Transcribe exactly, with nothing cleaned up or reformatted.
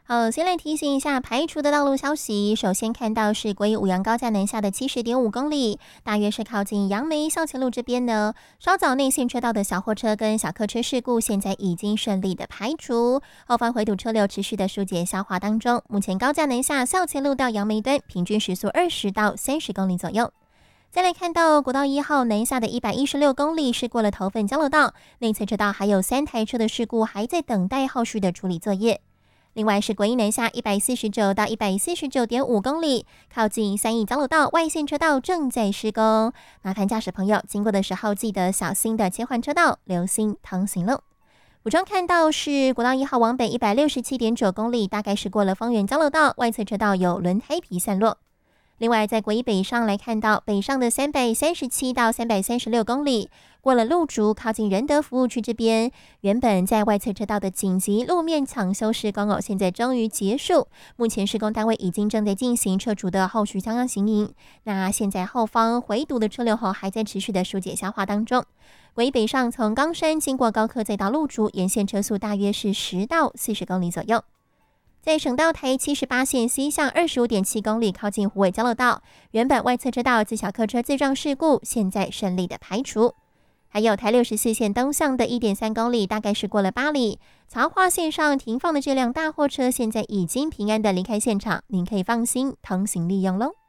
好，先来提醒一下排除的道路消息。首先看到是国一五杨高架南下的七十点五公里，大约是靠近杨梅校前路这边呢。稍早内线车道的小货车跟小客车事故，现在已经顺利的排除，后方回堵车流持续的疏解消化当中。目前高架南下校前路到杨梅端，平均时速二十到三十公里左右。再来看到国道一号南下的一百一十六公里是过了头份交流道，内侧车道还有三台车的事故还在等待后续的处理作业。另外是国一南下一百四十九到一百四十九点五公里，靠近三义交流道外线车道正在施工，麻烦驾驶朋友经过的时候记得小心的切换车道，留心通行路。补充看到是国道一号往北一百六十七点九公里，大概是过了丰原交流道，外侧车道有轮胎皮散落。另外在国一北上来看到北上的三百三十七到三百三十六公里，过了路竹靠近仁德服务区这边，原本在外侧车道的紧急路面抢修施工哦，现在终于结束，目前施工单位已经正在进行撤除的后续相关行营。那现在后方回堵的车流后还在持续的疏解消化当中。国一北上从冈山经过高科再到路竹，沿线车速大约是十到四十公里左右。在省道台七十八线西向二十五点七公里，靠近虎尾交流道，原本外侧车道自小客车自撞事故，现在顺利的排除。还有台六十四线东向的一点三公里，大概是过了八里，曹化线上停放的这辆大货车，现在已经平安的离开现场，您可以放心通行利用喽。